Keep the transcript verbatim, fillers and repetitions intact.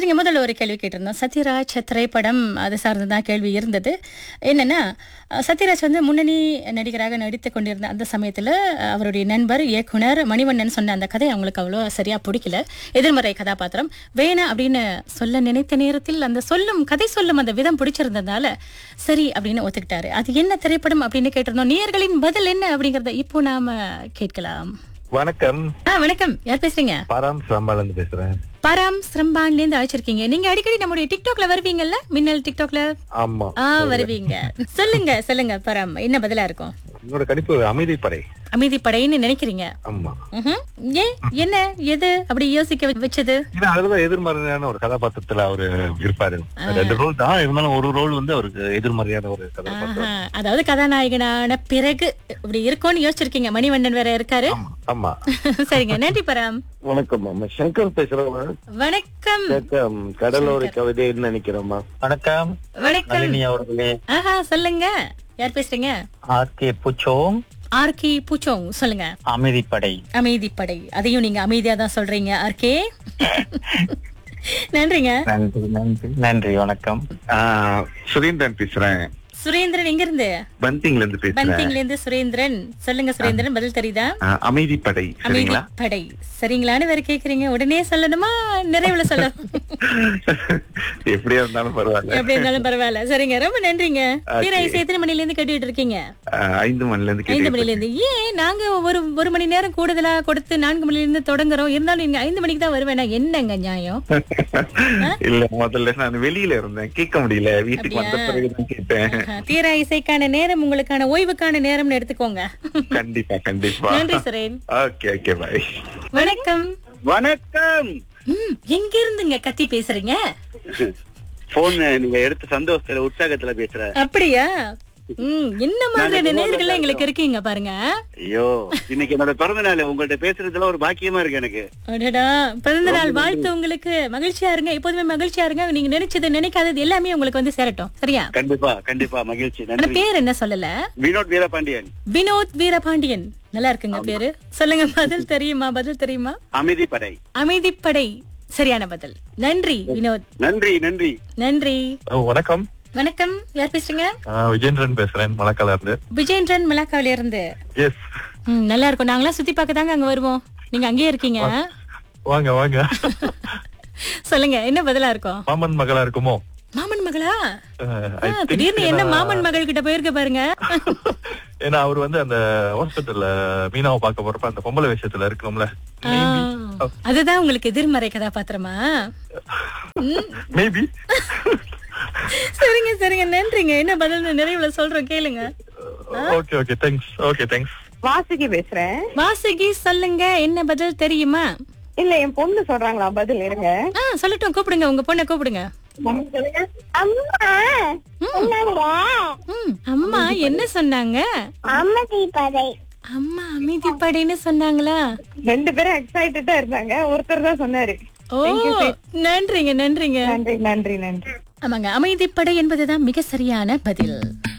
சரிங்க, முதல்ல ஒரு கேள்வி கேட்டிருந்தோம். சத்யராஜ் திரைப்படம் அது சார்ந்துதான் கேள்வி இருந்தது. என்னன்னா, அஹ், சத்யராஜ் வந்து முன்னணி நடிகராக நடித்துக் கொண்டிருந்த அந்த சமயத்துல அஹ், அவருடைய நண்பர் இயக்குனர் மணிவண்ணன் சொன்ன அந்த கதை அவங்களுக்கு அவ்வளோ சரியா பிடிக்கல. எதிர்மறை கதாபாத்திரம் வேணா அப்படின்னு சொல்ல நினைத்த நேரத்தில் அந்த சொல்லும் கதை சொல்லும் அந்த விதம் பிடிச்சிருந்ததால சரி அப்படின்னு ஒத்துக்கிட்டாரு. அது என்ன திரைப்படம் அப்படின்னு கேட்டிருந்தோம். நேயர்களின் பதில் என்ன அப்படிங்கறத இப்போ நாம கேட்கலாம். வணக்கம். ஆ, வணக்கம். யார் பேசுறீங்க? பாராம் சம்பால இருந்து பேசுறேன். பராம் சிரம்பான்ல இருந்து அழைச்சிருக்கீங்க. நீங்க அடிக்கடி நம்முடைய டிக்டாக்ல வருவீங்கல்ல, மின்னல் டிக்டாக்ல. ஆமா, ஆ, வருவீங்க. சொல்லுங்க சொல்லுங்க பராம், என்ன பதிலா இருக்கும்? என்னோட கணிப்பு அமைதிப்படை. அமைதிப்படைன்னு நினைக்கிறீங்க? ஆமா. ம்ஹும். ஏன், என்ன, எது அப்படி யோசிக்க வச்சது? ஏன்னா அதுலதான் எதிர்மறையான ஒரு கதாபாத்திரத்துல அவரு இருப்பாரு. ரெண்டு ரோல் தான் இருந்தாலும் ஒரு ரோல் வந்து அவருக்கு எதிர்மறையான ஒரு கதாபாத்திரம். ஆஹா, அதாவது கதாநாயகனான பிறகு இப்படி இருக்கும்னு யோசிச்சிருக்கீங்க. மணிவண்ணன் வேற இருக்காரு. ஆமா. சரிங்க, நன்றி பராம். வணக்கம் அம்மா, சங்கர் பேசுறேன். வணக்கம். வணக்கம். கடலோர கவிதைன்னு நினைக்கிறோமா? வணக்கம் வணக்கம் நளினி அவர்களே. ஆஹா, சொல்லுங்க. யார் பேசுறீங்க? R K புச்சோங், RK பூச்சோங். சொல்லுங்க. அமைதிப்படை. அமைதிப்படை. அதையும் நீங்க அமைதியா தான் சொல்றீங்க ஆர்கே. நன்றிங்க. நன்றி நன்றி நன்றி. வணக்கம். சுரேந்திரன் பேசுறேன். சுரேந்திரன் எங்க இருந்து? பந்திங்ல இருந்து பேசுறேன். பந்திங்ல இருந்து சுரேந்திரன். சொல்லுங்க சுரேந்திரன், பதில் தெரியுதா? அமைதிப்படை. சரிங்களா? அமைதிப்படை. சரிங்களான்னு வேற கேக்குறீங்க. உடனே சொல்லணுமா, நிறைவுல சொல்ல? எப்படியா இருந்தாலும் பரவாயில்ல. எப்படி இருந்தாலும் பரவாயில்ல. சரிங்க, ரொம்ப நன்றிங்க. தீராயிசை எத்தனை மணில இருந்து கேட்டுட்டு இருக்கீங்க? ஆஹ், ஐந்து மணில இருந்து ஐந்து கேட்டு மணில இருந்து. ஏன் நாங்க ஒரு ஒரு மணி நேரம் கூடுதலா கொடுத்து நான்கு மணில இருந்து தொடங்குறோம். இருந்தாலும் நீங்க ஐந்து மணிக்கு தான் வருவேனா? என்னங்க நியாயம்? இல்ல, முதல்ல நான் வெளியில இருந்தேன், கேட்க முடியல. வீட்டுக்கு வந்த பிறகுதான் கேட்டேன். தீரா இசைக்கான நேரம் உங்களுக்கான ஓய்வுக்கான நேரம்னு எடுத்துக்கோங்க. கண்டிப்பா கண்டிப்பா. நன்றி சுரேன். ஓகே ஓகே, பாய். வணக்கம். வணக்கம். ம், எங்க இருந்துங்க கத்தி பேசுறீங்க? போன் நீங்க எடுத்த சந்தோஷத்துல உற்சாகத்துல பேசுற. அப்படியா? ம், என்ன மாதிரி நேயர்கள் எங்களுக்கு இருக்கீங்க பாருங்க. ஐயோ, இன்னைக்கு என்னோட பிறந்த நாள். உங்கள்ட்ட பேசுறதுல ஒரு பாக்கியமா இருக்கு எனக்கு. அடடா, பிறந்த நாள் வாழ்த்து உங்களுக்கு. மகிழ்ச்சியா இருங்க, எப்போதுமே மகிழ்ச்சியா இருங்க. நீங்க நினைச்சது நினைக்காதது எல்லாமே உங்களுக்கு வந்து சேரட்டும். சரியா? கண்டிப்பா கண்டிப்பா. மகிழ்ச்சி. அந்த நன்றி. பேர் என்ன சொல்லல? வினோத் வீரபாண்டியன். வினோத் வீரபாண்டியன். நல்லா இருக்குங்க பேரு. சொல்லுங்க, பதில் தெரியுமா? பதில் தெரியுமா? அமைதிப்படை. அமைதிப்படை சரியான பதில். நன்றி வினோத். நன்றி நன்றி நன்றி. வணக்கம். வணக்கம். யார் பேசுறீங்க? விஜேந்திரன் பேசுறேன், மலக்கால இருந்து. விஜேந்திரன் மலாக்காவில இருந்து. எஸ். ம், நல்லா இருக்கும். நாங்களாம் சுத்தி பார்க்க தாங்க அங்க வருவோம். நீங்க அங்கேயே இருக்கீங்க. வாங்க வாங்க. சொல்லுங்க, என்ன பதிலா இருக்கும்? மாமன் மகளா இருக்குமோ? மாமன் மகளா? அஹ், ஆ, I think திடீர்னு என்ன ஏன்னா- மாமன் மகள் கிட்ட போயிருக்க பாருங்க. ஏன்னா அவர் வந்து அந்த ஹாஸ்பிட்டல்ல மீனாவை பார்க்க போறப்ப அந்த பொம்பளை விஷயத்துல இருக்கணும்ல. ஆ, அதுதான் உங்களுக்கு எதிர்மறை கதாபாத்திரமா? மேபி. சரிங்க சரிங்க, நன்றிங்க. என்ன பதில் நிறைவுல சொல்றோம், கேளுங்க. Okay okay, thanks. Okay, thanks. Vasuki பேசுறேன். வாசுகி, சொல்லுங்க, என்ன பதில் தெரியுமா? இல்ல, என் பொண்ணு சொல்றாங்களா பதில்? இருங்க. ஆ, சொல்லட்டும். கூப்பிடுங்க, உங்க பொண்ணை கூப்பிடுங்க. ம், அம்மா என்ன சொன்னாங்க? அமைதிப்படை. அம்மா அமைதிப்படைன்னு சொன்னாங்களா? ரெண்டு பேரும் எக்ஸைட்டடா இருந்தாங்க. ஒருத்தர் தான் சொன்னாரு. ஓ, நன்றிங்க நன்றிங்க. நன்றி நன்றி நன்றி. ஆமாங்க, அமைதிப்படை என்பதுதான் மிக சரியான பதில்.